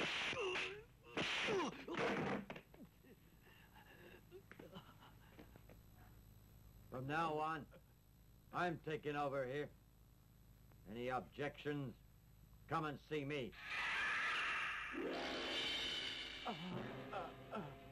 From now on, I'm taking over here. Any objections, come and see me.